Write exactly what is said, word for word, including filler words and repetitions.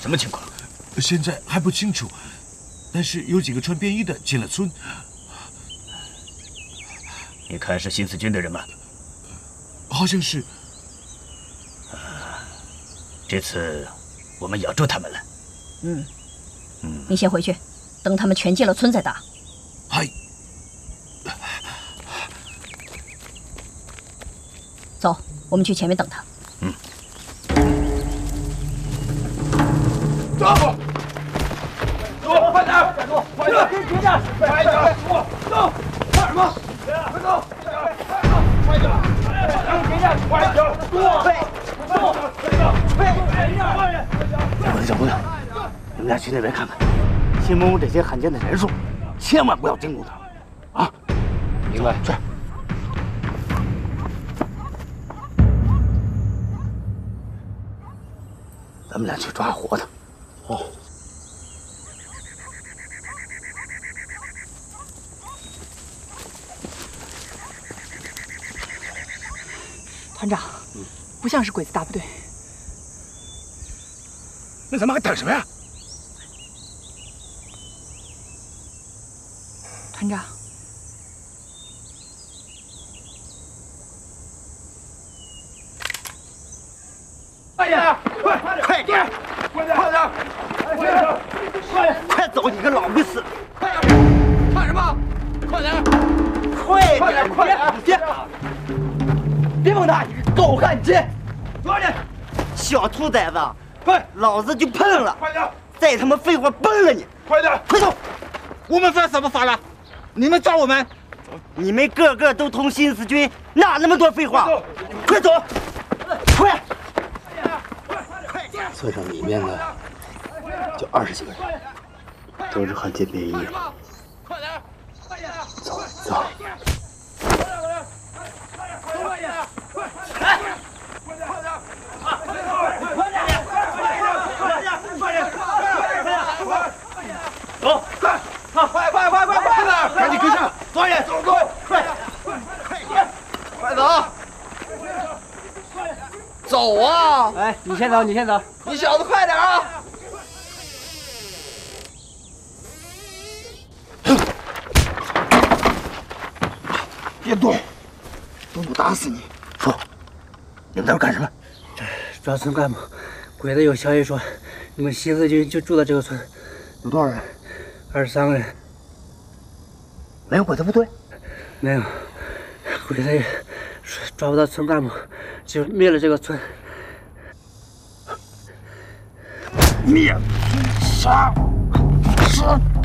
什么情况？ 现在还不清楚，但是有几个穿便衣的进了村。 你看是新四军的人吗？ 好像是。 这次我们咬住他们了。 嗯。 嗯。 你先回去，等他们全进了村再打。 嗨。 走，我们去前面等他。 嗯。 走！走，快点！快点！停下！快点！走！干什么？快走！快点！停下！快点！躲！走！退！ 我的小朋友，你们俩去那边看看，新蒙古这些汉奸的人数，千万不要惊动他们啊！ 明白。 去。咱们俩去抓活的。 哦。 团长， 嗯， 不像是鬼子大部队。 那咱们还等什么呀？ 团长。 快点！快快点！ 快点！快点！快点！快点！ 快走，你个老逼死！ 快点！看什么？快点！ 快点！快点！ 别别碰他，你个狗汉奸！ 快点！ 小兔崽子， 快！ 老子就碰了！ 快点！ 再他妈废话，崩了你！ 快点！ 快走！ 我们犯什么法了？你们抓我们？ 你们个个都通新四军，哪那么多废话？快走！快！ 村上里面的就二十几个人，都是汉奸便衣。 快点！快点！ 走走。 快点！快点！快！哎！快点！快点！快点！快点！快点！快点！快点！走！快！快快快快快点！ 赶紧跟上！ 早点走，走！快！快快快走！走啊！ 哎，你先走，你先走。 你小子快点啊！ 别动，动我打死你！ 说，你们在这干什么？ 抓村干部。鬼子有消息说，你们新四军就住在这个村。 有多少人？ 二十三个人。 没有鬼子部队？ 没有。鬼子也抓不到村干部，就灭了这个村。 灭！杀！杀！